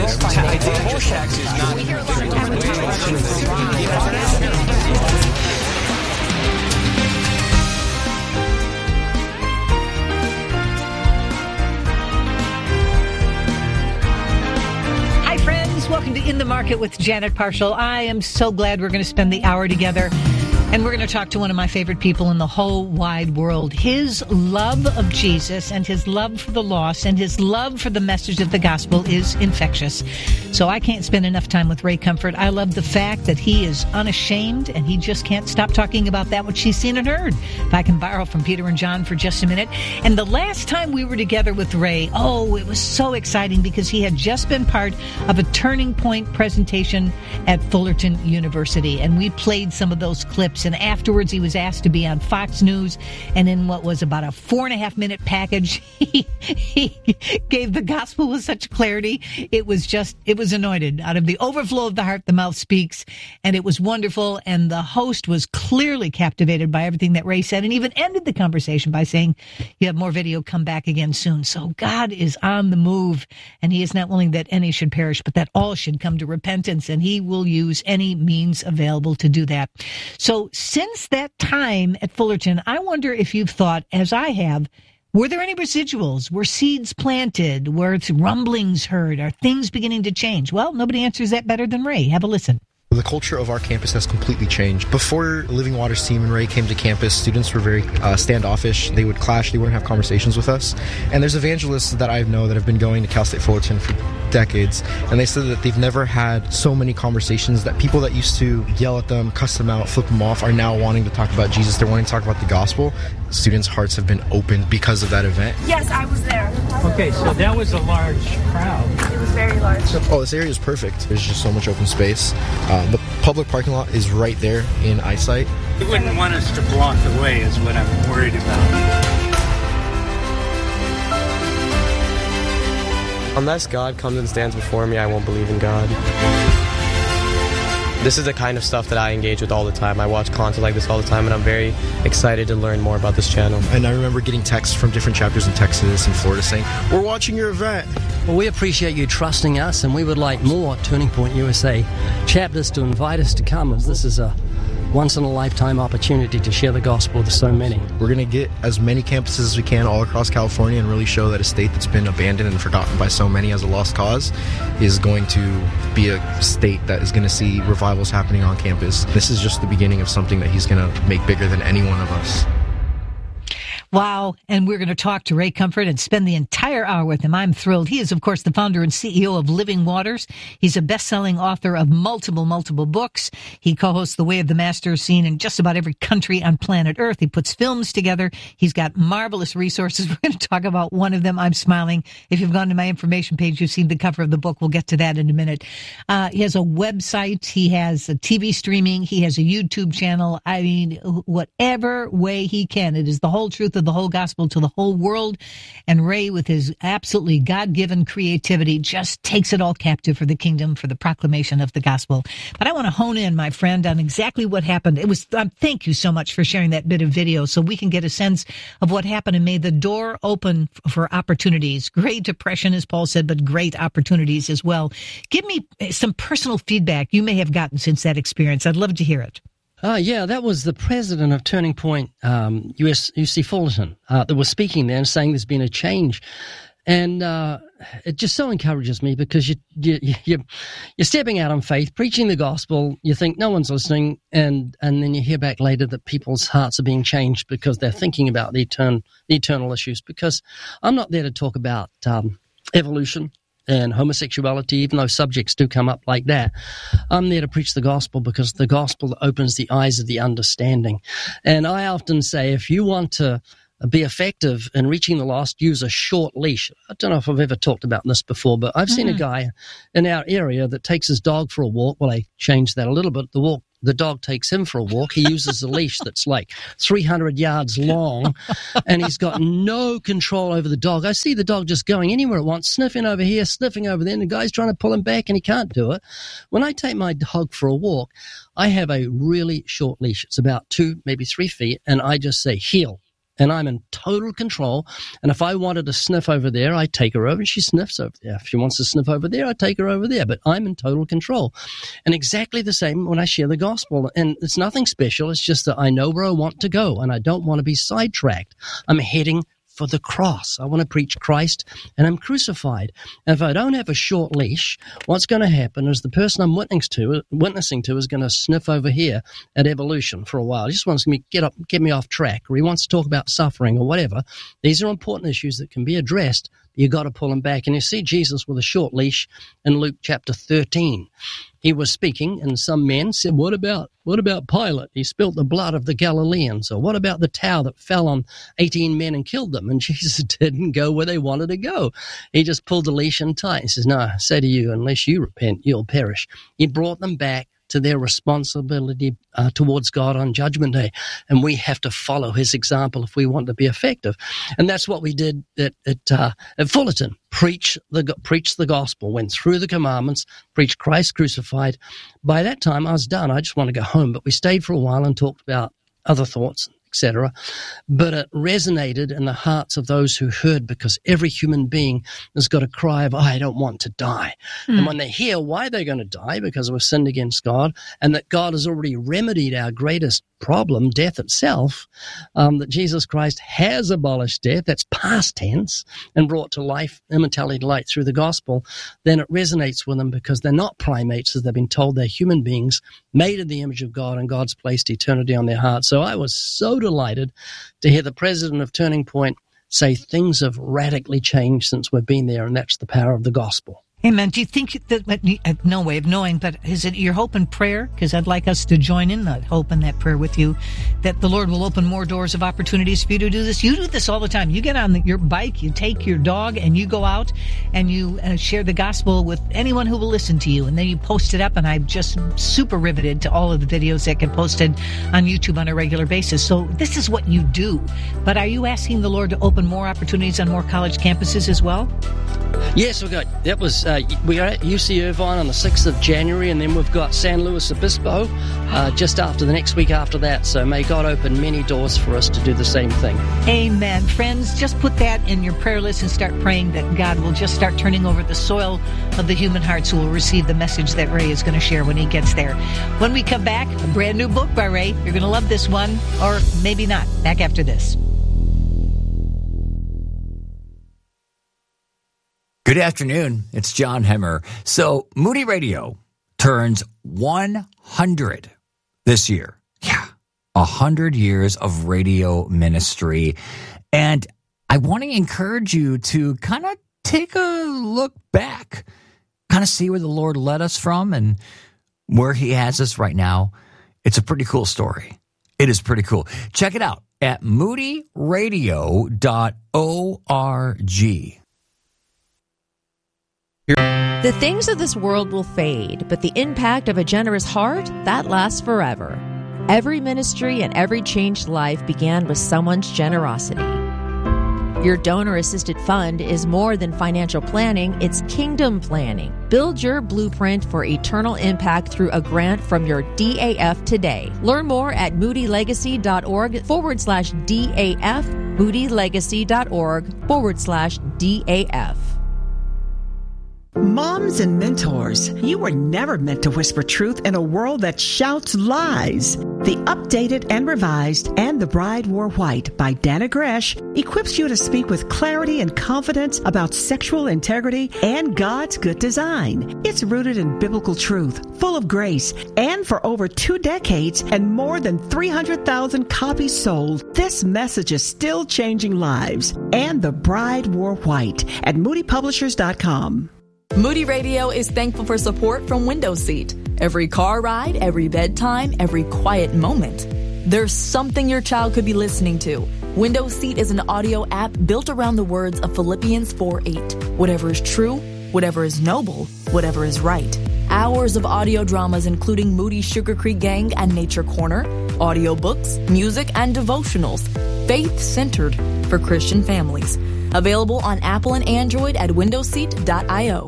Welcome to In the Market with Janet Parshall. I am so glad we're going to spend the hour together. And we're going to talk to one of my favorite people in the whole wide world. His love of Jesus and his love for the lost and his love for the message of the gospel is infectious. So I can't spend enough time with Ray Comfort. I love the fact that he is unashamed and he just can't stop talking about that which he's seen and heard. If I can borrow from Peter and John for just a minute. And the last time we were together with Ray, oh, it was so exciting because he had just been part of a Turning Point presentation at Fullerton University. And we played some of those clips. And afterwards, he was asked to be on Fox News. And in what was about a four and a half minute package, he, he gave the gospel with such clarity. It was just, it was anointed. Out of the overflow of the heart, the mouth speaks. And it was wonderful. And the host was clearly captivated by everything that Ray said and even ended the conversation by saying, you have more video, come back again soon. So God is on the move and he is not willing that any should perish, but that all should come to repentance. And he will use any means available to do that. So since that time at Fullerton, I wonder if you've thought, as I have, were there any residuals? Were seeds planted? Were rumblings heard? Are things beginning to change? Well, nobody answers that better than Ray. Have a listen. The culture of our campus has completely changed. Before Living Waters team and Ray came to campus, students were very uh, standoffish. They would clash. They wouldn't have conversations with us. And there's evangelists that I know that have been going to Cal State Fullerton for decades, and they said that they've never had so many conversations, that people that used to yell at them, cuss them out, flip them off, are now wanting to talk about Jesus. They're wanting to talk about the gospel. Students' hearts have been opened because of that event. Yes, I was there. Okay, so that was a large crowd. It was very large. Oh, this area is perfect. There's just so much open space. Uh, the public parking lot is right there in eyesight. You wouldn't want us to block the way is what I'm worried about. Unless God comes and stands before me, I won't believe in God. This is the kind of stuff that I engage with all the time. I watch content like this all the time, and I'm very excited to learn more about this channel. And I remember getting texts from different chapters in Texas and Florida saying, we're watching your event. Well, we appreciate you trusting us, and we would like more Turning Point U S A chapters to invite us to come, as this is a once-in-a-lifetime opportunity to share the gospel with so many. We're going to get as many campuses as we can all across California and really show that a state that's been abandoned and forgotten by so many as a lost cause is going to be a state that is going to see revivals happening on campus. This is just the beginning of something that he's going to make bigger than any one of us. Wow. And we're going to talk to Ray Comfort and spend the entire hour with him. I'm thrilled. He is, of course, the founder and C E O of Living Waters. He's a best-selling author of multiple, multiple books. He co-hosts The Way of the Master, seen in just about every country on planet Earth. He puts films together. He's got marvelous resources. We're going to talk about one of them. I'm smiling. If you've gone to my information page, you've seen the cover of the book. We'll get to that in a minute. Uh, he has a website. He has a T V streaming. He has a YouTube channel. I mean, whatever way he can. It is the whole truth of the whole gospel to the whole world. And Ray, with his absolutely God-given creativity, just takes it all captive for the kingdom, for the proclamation of the gospel. But I want to hone in, my friend, on exactly what happened. It was, um, thank you so much for sharing that bit of video so we can get a sense of what happened and made the door open for opportunities. Great depression, as Paul said, but great opportunities as well. Give me some personal feedback you may have gotten since that experience. I'd love to hear it. Uh, yeah, that was the president of Turning Point, um, U S U C Fullerton, uh, that was speaking there and saying there's been a change. And uh, it just so encourages me because you, you, you, you're stepping out on faith, preaching the gospel. You think no one's listening, and, and then you hear back later that people's hearts are being changed because they're thinking about the, etern- the eternal issues. Because I'm not there to talk about um, evolution and homosexuality, even though subjects do come up like that. I'm there to preach the gospel because the gospel opens the eyes of the understanding. And I often say, if you want to be effective in reaching the lost, use a short leash. I don't know if I've ever talked about this before, but I've mm-hmm. seen a guy in our area that takes his dog for a walk. Well, I changed that a little bit. The walk, the dog takes him for a walk. He uses a leash that's like three hundred yards long, and he's got no control over the dog. I see the dog just going anywhere it wants, sniffing over here, sniffing over there, and the guy's trying to pull him back, and he can't do it. When I take my dog for a walk, I have a really short leash. It's about two, maybe three feet, and I just say, heel. And I'm in total control. And if I wanted to sniff over there, I take her over and she sniffs over there. If she wants to sniff over there, I take her over there. But I'm in total control. And exactly the same when I share the gospel. And it's nothing special. It's just that I know where I want to go and I don't want to be sidetracked. I'm heading for the cross. I want to preach Christ and I'm crucified. And if I don't have a short leash, what's going to happen is the person I'm witnessing to, witnessing to is going to sniff over here at evolution for a while. He just wants to get up, get me off track, or he wants to talk about suffering or whatever. These are important issues that can be addressed. You got to pull him back. And you see Jesus with a short leash in Luke chapter thirteen. He was speaking, and some men said, what about what about Pilate? He spilt the blood of the Galileans. Or what about the tower that fell on eighteen men and killed them? And Jesus didn't go where they wanted to go. He just pulled the leash in tight. He says, no, I say to you, unless you repent, you'll perish. He brought them back to their responsibility uh, towards God on Judgment Day. And we have to follow his example if we want to be effective. And that's what we did at, at, uh, at Fullerton. Preach the, preach the gospel, went through the commandments, preached Christ crucified. By that time, I was done. I just wanted to go home. But we stayed for a while and talked about other thoughts, et cetera. But it resonated in the hearts of those who heard, because every human being has got a cry of, oh, I don't want to die. Mm. And when they hear why they're going to die, because we've sinned against God, and that God has already remedied our greatest problem, death itself, um, that Jesus Christ has abolished death, that's past tense, and brought to life, immortality to light through the gospel, then it resonates with them because they're not primates, as they've been told. They're human beings made in the image of God, and God's placed eternity on their hearts. So I was so delighted to hear the president of Turning Point say things have radically changed since we've been there, and that's the power of the gospel. Amen. Do you think that, no way of knowing, but is it your hope and prayer? Because I'd like us to join in that hope and that prayer with you, that the Lord will open more doors of opportunities for you to do this. You do this all the time. You get on your bike, you take your dog, and you go out and you uh, share the gospel with anyone who will listen to you. And then you post it up, and I'm just super riveted to all of the videos that get posted on YouTube on a regular basis. So this is what you do. But are you asking the Lord to open more opportunities on more college campuses as well? Yes, we got, that was, uh, we are at U C Irvine on the sixth of January, and then we've got San Luis Obispo uh, just after the next week after that. So may God open many doors for us to do the same thing. Amen. Friends, just put that in your prayer list and start praying that God will just start turning over the soil of the human hearts who will receive the message that Ray is going to share when he gets there. When we come back, a brand new book by Ray. You're going to love this one, or maybe not. Back after this. Good afternoon. It's John Hemmer. So Moody Radio turns one hundred this year. Yeah, one hundred years of radio ministry. And I want to encourage you to kind of take a look back, kind of see where the Lord led us from and where he has us right now. It's a pretty cool story. It is pretty cool. Check it out at moody radio dot org. The things of this world will fade, but the impact of a generous heart, that lasts forever. Every ministry and every changed life began with someone's generosity. Your donor-assisted fund is more than financial planning, it's kingdom planning. Build your blueprint for eternal impact through a grant from your D A F today. Learn more at moodylegacy.org forward slash DAF, moodylegacy.org forward slash DAF. Moms and mentors, you were never meant to whisper truth in a world that shouts lies. The updated and revised And the Bride Wore White by Dana Gresh equips you to speak with clarity and confidence about sexual integrity and God's good design. It's rooted in biblical truth, full of grace, and for over two decades and more than three hundred thousand copies sold, this message is still changing lives. And the Bride Wore White at moody publishers dot com. Moody Radio is thankful for support from Window Seat. Every car ride, every bedtime, every quiet moment. There's something your child could be listening to. Window Seat is an audio app built around the words of Philippians four eight. Whatever is true, whatever is noble, whatever is right. Hours of audio dramas including Moody Sugar Creek Gang and Nature Corner, audiobooks, music, and devotionals. Faith-centered for Christian families. Available on Apple and Android at window seat dot io.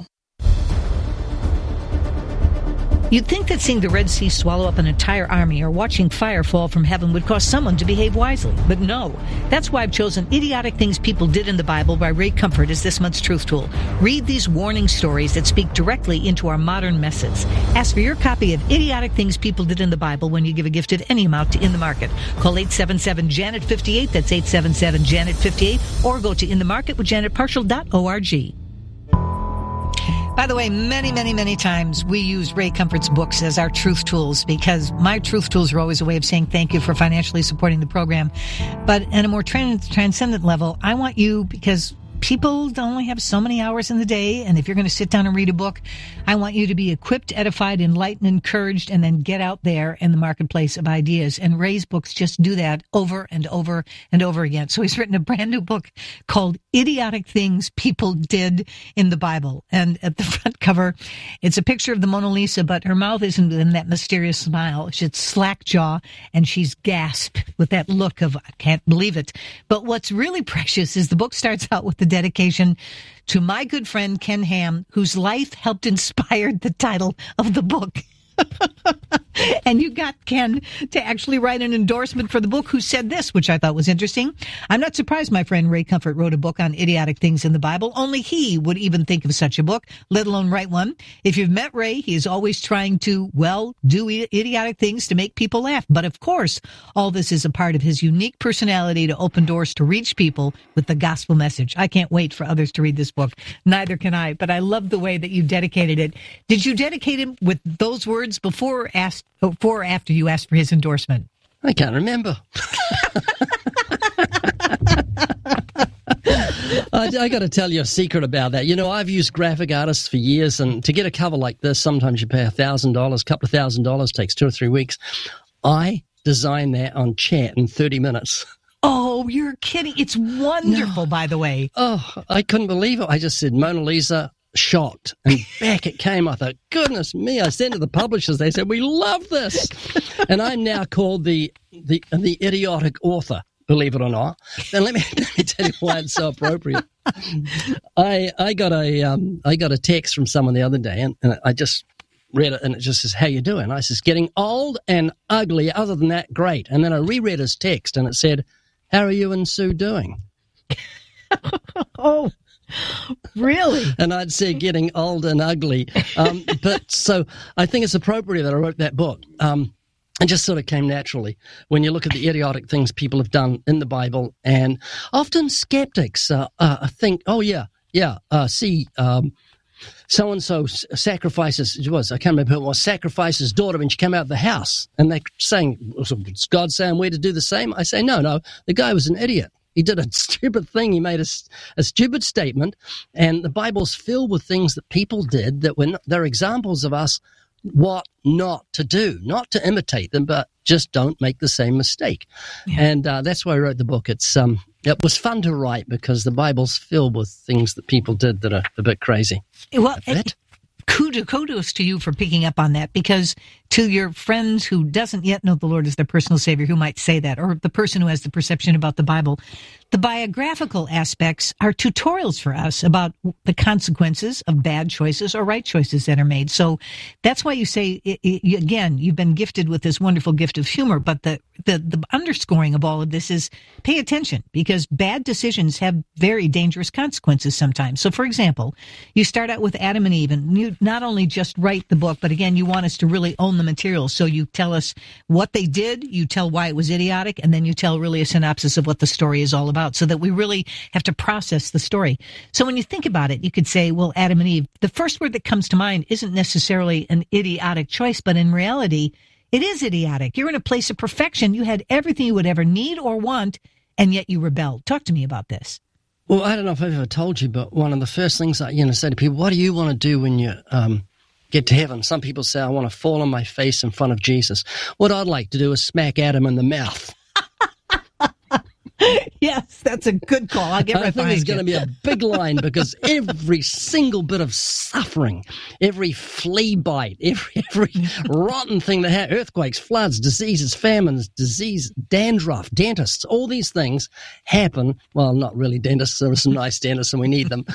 You'd think that seeing the Red Sea swallow up an entire army or watching fire fall from heaven would cause someone to behave wisely. But no. That's why I've chosen Idiotic Things People Did in the Bible by Ray Comfort as this month's Truth Tool. Read these warning stories that speak directly into our modern messes. Ask for your copy of Idiotic Things People Did in the Bible when you give a gift of any amount to In the Market. Call eight seven seven, Janet fifty-eight, that's eight seven seven, Janet fifty-eight, or go to in the market with janet partial dot org. By the way, many, many, many times we use Ray Comfort's books as our truth tools because my truth tools are always a way of saying thank you for financially supporting the program. But at a more trans- transcendent level, I want you, because people only have so many hours in the day, and if you're going to sit down and read a book, I want you to be equipped, edified, enlightened, encouraged, and then get out there in the marketplace of ideas. And Ray's books just do that over and over and over again. So he's written a brand new book called Idiotic Things People Did in the Bible. And at the front cover, it's a picture of the Mona Lisa, but her mouth isn't in that mysterious smile. It's slack jaw, and she's gasped with that look of, I can't believe it. But what's really precious is the book starts out with the dedication to my good friend Ken Ham, whose life helped inspire the title of the book. And you got Ken to actually write an endorsement for the book, who said this, which I thought was interesting. I'm not surprised my friend Ray Comfort wrote a book on idiotic things in the Bible. Only he would even think of such a book, let alone write one. If you've met Ray, he is always trying to, well, do idiotic things to make people laugh. But of course, all this is a part of his unique personality to open doors to reach people with the gospel message. I can't wait for others to read this book. Neither can I, but I love the way that you dedicated it. Did you dedicate him with those words before or asked, before or after you asked for his endorsement? I can't remember. I, I got to tell you a secret about that. You know, I've used graphic artists for years, and to get a cover like this, sometimes you pay a thousand dollars, a couple of thousand dollars, takes two or three weeks. I designed that on chat in thirty minutes. Oh, you're kidding. It's wonderful, no. By the way. Oh, I couldn't believe it. I just said, Mona Lisa, shocked, and back it came. I thought, goodness me. I sent to the publishers. They said, we love this. And I'm now called the the the idiotic author, believe it or not. And let me, let me tell you why it's so appropriate. I I got a um I got a text from someone the other day, and, and I just read it, and it just says, how you doing? I says, getting old and ugly. Other than that, great. And then I reread his text, and it said, how are you and Sue doing? Oh, really? And I'd say getting old and ugly. Um, but so I think it's appropriate that I wrote that book. Um, it just sort of came naturally when you look at the idiotic things people have done in the Bible. And often skeptics uh, uh, think, oh, yeah, yeah, uh, see, um, so-and-so sacrifices, it was, I can't remember who it was, sacrificed his daughter when she came out of the house. And they're saying, is God saying we're to do the same? I say, no, no, the guy was an idiot. He did a stupid thing. He made a, a stupid statement, and the Bible's filled with things that people did that were not, they're examples of us what not to do, not to imitate them, but just don't make the same mistake. Yeah. And uh, that's why I wrote the book. It's um, it was fun to write because the Bible's filled with things that people did that are a bit crazy. Well, it, kudos to you for picking up on that, because to your friends who doesn't yet know the Lord as their personal Savior, who might say that, or the person who has the perception about the Bible, The biographical aspects are tutorials for us about the consequences of bad choices or right choices that are made. So that's why you say, it, it, again, you've been gifted with this wonderful gift of humor, but the, the, the underscoring of all of this is pay attention, because bad decisions have very dangerous consequences sometimes. So, for example, you start out with Adam and Eve, and you not only just write the book, but again, you want us to really own the material. So you tell us what they did, you tell why it was idiotic, and then you tell really a synopsis of what the story is all about, so that we really have to process the story. So when you think about it, you could say, well, Adam and Eve, the first word that comes to mind isn't necessarily an idiotic choice, but in reality, it is idiotic. You're in a place of perfection. You had everything you would ever need or want, and yet you rebelled. Talk to me about this. Well, I don't know if I've ever told you, but one of the first things I you know, say to people, what do you want to do when you um, get to heaven? Some people say, I want to fall on my face in front of Jesus. What I'd like to do is smack Adam in the mouth. Yes, that's a good call. I'll get right I think there's going to be a big line, because every single bit of suffering, every flea bite, every every rotten thing that happens, earthquakes, floods, diseases, famines, disease, dandruff, dentists, all these things happen. Well, not really dentists. There are some nice dentists and we need them.